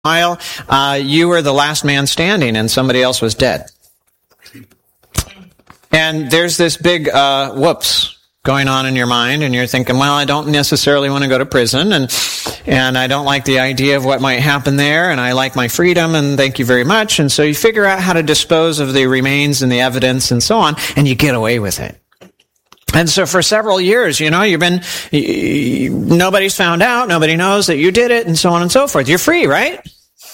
while, you were the last man standing and somebody else was dead. And there's this big whoops going on in your mind, and you're thinking, well, I don't necessarily want to go to prison, and I don't like the idea of what might happen there, and I like my freedom, and thank you very much. And so you figure out how to dispose of the remains and the evidence and so on, and you get away with it. And so for several years, nobody's found out, nobody knows that you did it, and so on and so forth. You're free, right?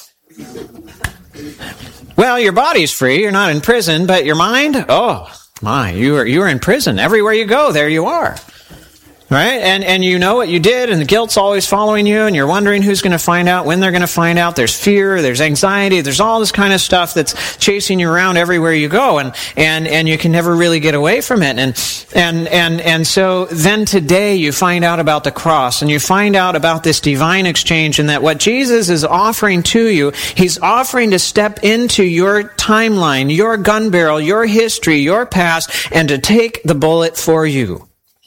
Well, your body's free, you're not in prison, but your mind, oh my, you are in prison. Everywhere you go, there you are. Right? And you know what you did, and the guilt's always following you, and you're wondering who's going to find out, when they're going to find out. There's fear, there's anxiety, there's all this kind of stuff that's chasing you around everywhere you go, and you can never really get away from it. And so then today you find out about the cross, and you find out about this divine exchange, and that what Jesus is offering to you, He's offering to step into your timeline, your gun barrel, your history, your past, and to take the bullet for you.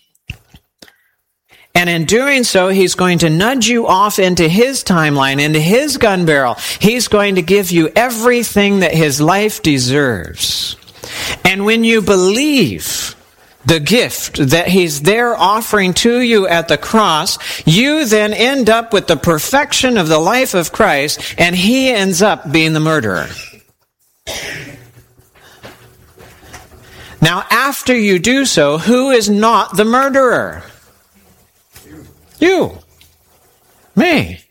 And in doing so, He's going to nudge you off into His timeline, into His gun barrel. He's going to give you everything that His life deserves. And when you believe the gift that He's there offering to you at the cross, you then end up with the perfection of the life of Christ, and He ends up being the murderer. Now, after you do so, who is not the murderer? You. Me.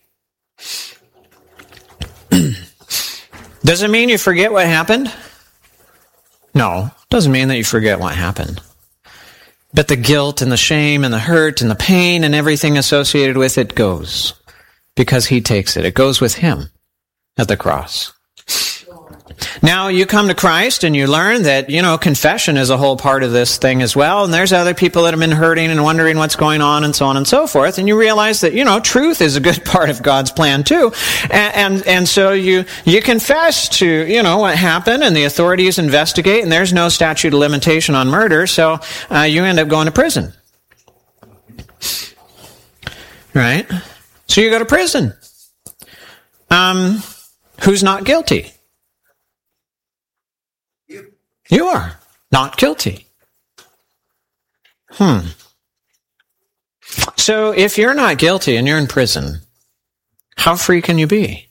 Does it mean you forget what happened? No, doesn't mean that you forget what happened. But the guilt and the shame and the hurt and the pain and everything associated with it goes. Because He takes it. It goes with Him at the cross. Now, you come to Christ and you learn that, confession is a whole part of this thing as well. And there's other people that have been hurting and wondering what's going on and so on and so forth. And you realize that, truth is a good part of God's plan too. And so you confess to, what happened, and the authorities investigate, and there's no statute of limitation on murder. So you end up going to prison. Right? So you go to prison. Who's not guilty? You are not guilty. So if you're not guilty and you're in prison, how free can you be?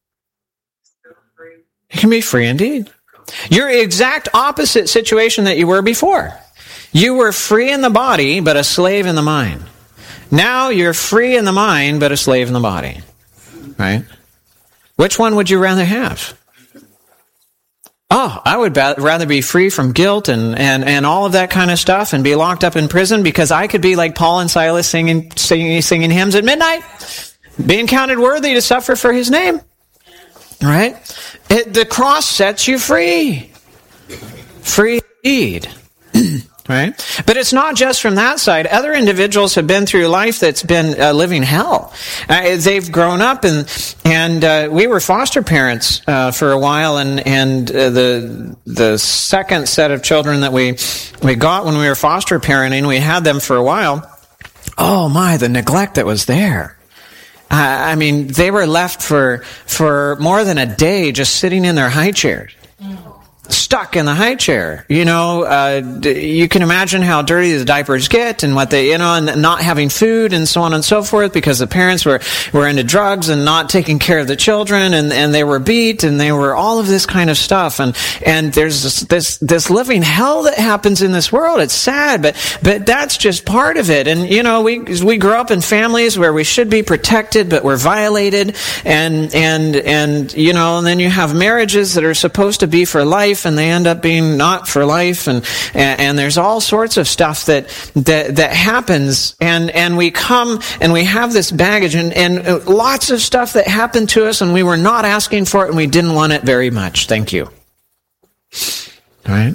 You can be free indeed. You're exact opposite situation that you were before. You were free in the body, but a slave in the mind. Now you're free in the mind, but a slave in the body. Right? Which one would you rather have? Oh, I would rather be free from guilt and all of that kind of stuff and be locked up in prison, because I could be like Paul and Silas singing hymns at midnight, being counted worthy to suffer for His name. Right? The cross sets you free. Free indeed. Right? But it's not just from that side. Other individuals have been through life that's been living hell. They've grown up, and we were foster parents for a while, and the second set of children that we got when we were foster parenting, we had them for a while. Oh my, the neglect that was there. They were left for more than a day just sitting in their high chairs. Stuck in the high chair. You can imagine how dirty the diapers get, and what they, and not having food and so on and so forth, because the parents were into drugs and not taking care of the children, and they were beat, and they were all of this kind of stuff. And there's this living hell that happens in this world. It's sad, but that's just part of it. And, we grow up in families where we should be protected, but we're violated. And then you have marriages that are supposed to be for life, and they end up being not for life, and there's all sorts of stuff that happens, and we come and we have this baggage, and lots of stuff that happened to us, and we were not asking for it, and we didn't want it very much. Thank you. All right?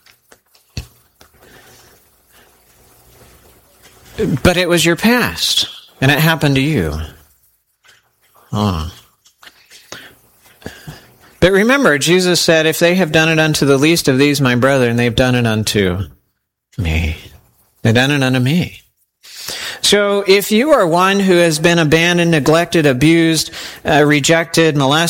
But it was your past, and it happened to you. Oh. But remember, Jesus said, if they have done it unto the least of these, my brethren, they've done it unto me. They've done it unto me. So if you are one who has been abandoned, neglected, abused, rejected, molested,